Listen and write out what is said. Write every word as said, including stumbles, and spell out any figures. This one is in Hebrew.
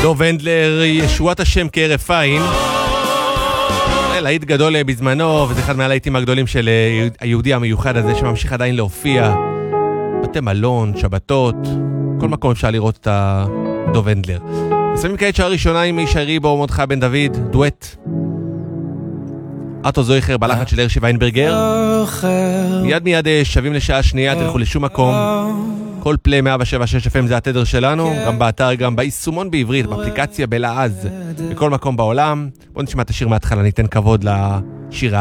דוב הנדלר, ישועת השם כערף עין. להיט גדול בזמנו, וזה אחד מהלהיטים הגדולים של היהודי המיוחד הזה, שממשיך עדיין להופיע. בתי מלון, שבתות, כל מקום אפשר לראות את דוב הנדלר. נסיים כעת שעה ראשונה עם ישערי בו מרדכי בן דוד, דואט. אטו זויכר בלחן של הרשי ויינברגר. מיד מיד שווים לשעה שנייה, תלכו לשום מקום. כל פלי מאה שבע שש אף אם זה התדר שלנו, גם באתר, גם ביישומון בעברית, באפליקציה בלעז, בכל מקום בעולם. בואו נשמע את השיר מההתחלה, ניתן כבוד לשירה.